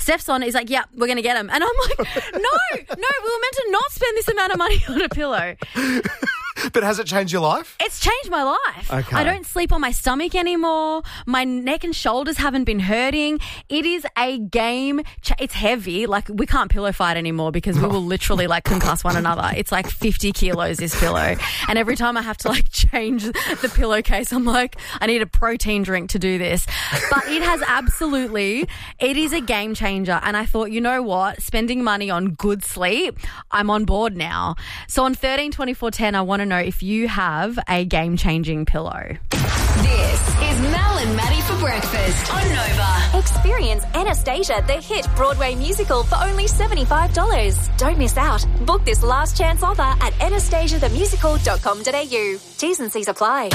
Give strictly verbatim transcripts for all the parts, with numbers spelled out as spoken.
Steph's on it. He's like, yeah, we're going to get him. And I'm like, no, no, we were meant to not spend this amount of money on a pillow. But has it changed your life? It's changed my life. Okay. I don't sleep on my stomach anymore. My neck and shoulders haven't been hurting. It is a game. Ch- it's heavy. Like, we can't pillow fight anymore because we will literally, like, concuss one another. It's like fifty kilos, this pillow. And every time I have to, like, change the pillowcase, I'm like, I need a protein drink to do this. But it has absolutely, it is a game changer. And I thought, you know what? Spending money on good sleep, I'm on board now. So on thirteen twenty-four ten, I want to know if you have a game-changing pillow. This is Mel and Maddie for breakfast on Nova. Experience Anastasia, the hit Broadway musical, for only seventy-five dollars. Don't miss out. Book this last chance offer at anastasia the musical dot com dot a u. T's and C's apply.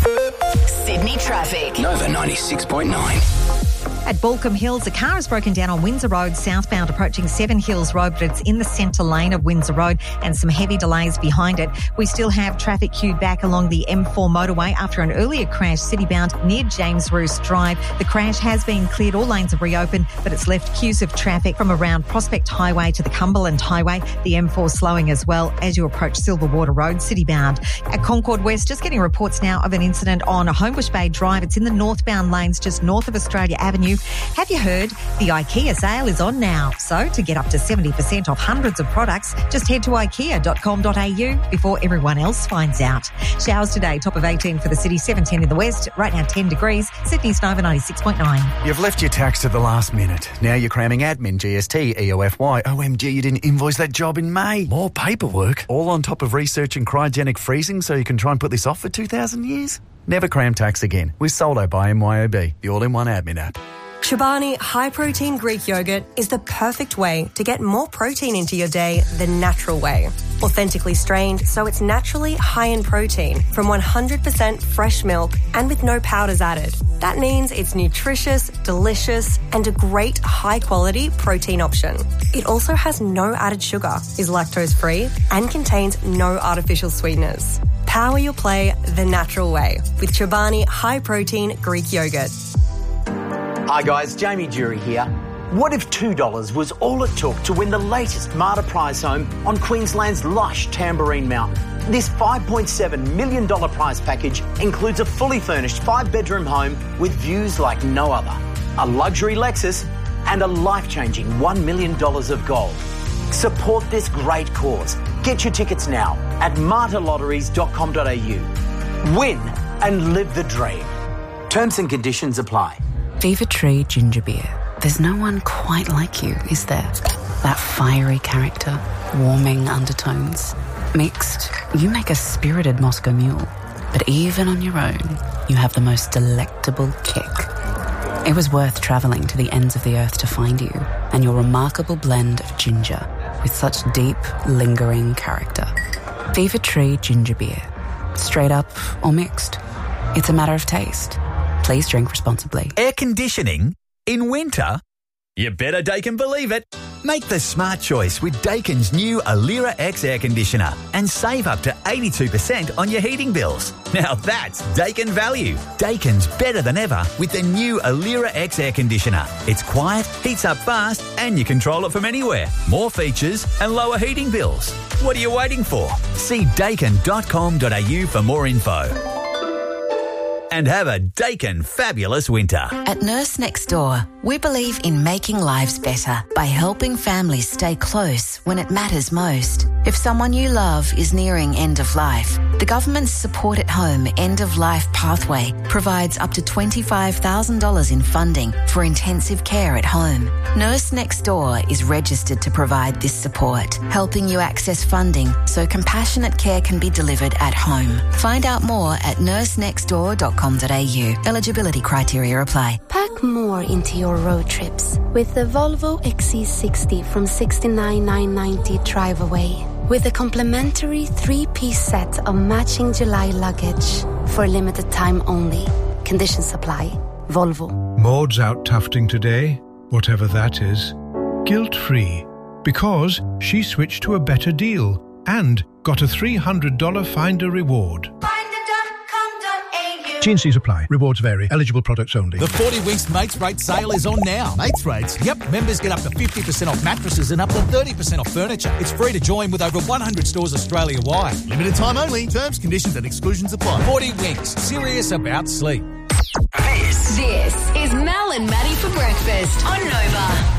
Sydney traffic. Nova ninety-six point nine. At Balcombe Hills, a car has broken down on Windsor Road, southbound approaching Seven Hills Road, but it's in the centre lane of Windsor Road and some heavy delays behind it. We still have traffic queued back along the M four motorway after an earlier crash citybound near James Roos Drive. The crash has been cleared, all lanes have reopened, but it's left queues of traffic from around Prospect Highway to the Cumberland Highway. The M four slowing as well as you approach Silverwater Road, citybound. At Concord West, just getting reports now of an incident on Homebush Bay Drive. It's in the northbound lanes just north of Australia Avenue. Have you heard? The IKEA sale is on now. So to get up to seventy percent off hundreds of products, just head to ikea dot com dot a u before everyone else finds out. Showers today, top of eighteen for the city, seven ten in the west, right now ten degrees. Sydney's Nova ninety-six point nine. You've left your tax at the last minute. Now you're cramming admin, G S T, E O F Y. O M G, you didn't invoice that job in May. More paperwork. All on top of researching cryogenic freezing so you can try and put this off for two thousand years? Never cram tax again with Soldo by M Y O B, the all-in-one admin app. Chobani High Protein Greek Yogurt is the perfect way to get more protein into your day the natural way. Authentically strained, so it's naturally high in protein from one hundred percent fresh milk and with no powders added. That means it's nutritious, delicious, and a great high-quality protein option. It also has no added sugar, is lactose-free, and contains no artificial sweeteners. Power your play the natural way with Chobani High Protein Greek Yogurt. Hi guys, Jamie Jury here. What if two dollars was all it took to win the latest Marta prize home on Queensland's lush Tamborine Mountain? This five point seven million dollars prize package includes a fully furnished five-bedroom home with views like no other, a luxury Lexus and a life-changing one million dollars of gold. Support this great cause. Get your tickets now at marta lotteries dot com dot a u. Win and live the dream. Terms and conditions apply. Fever Tree Ginger Beer. There's no one quite like you, is there? That fiery character, warming undertones. Mixed, you make a spirited Moscow Mule. But even on your own, you have the most delectable kick. It was worth travelling to the ends of the earth to find you, and your remarkable blend of ginger with such deep, lingering character. Fever Tree Ginger Beer. Straight up or mixed. It's a matter of taste. Please drink responsibly. Air conditioning in winter? You better Daikin believe it. Make the smart choice with Daikin's new Alira X air conditioner and save up to eighty-two percent on your heating bills. Now that's Daikin value. Daikin's better than ever with the new Alira X air conditioner. It's quiet, heats up fast, and you control it from anywhere. More features and lower heating bills. What are you waiting for? See daikin dot com dot a u for more info. And have a Daikin fabulous winter. At Nurse Next Door, we believe in making lives better by helping families stay close when it matters most. If someone you love is nearing end of life, the government's Support at Home End of Life Pathway provides up to twenty-five thousand dollars in funding for intensive care at home. Nurse Next Door is registered to provide this support, helping you access funding so compassionate care can be delivered at home. Find out more at nurse next door dot com dot a u. Eligibility criteria apply. Pack more into your road trips with the Volvo X C sixty from sixty-nine thousand nine hundred ninety drive away. With a complimentary three-piece set of matching July luggage for a limited time only. Conditions apply. Volvo. Maud's out tufting today, whatever that is. Guilt-free, because she switched to a better deal and got a three hundred dollars Finder reward. T and C's apply. Rewards vary. Eligible products only. The forty Winks Mates Rate sale is on now. Mates Rates? Yep, members get up to fifty percent off mattresses and up to thirty percent off furniture. It's free to join with over one hundred stores Australia-wide. Limited time only. Terms, conditions and exclusions apply. forty Winks. Serious about sleep. This, this is Mel and Maddie for breakfast on Nova.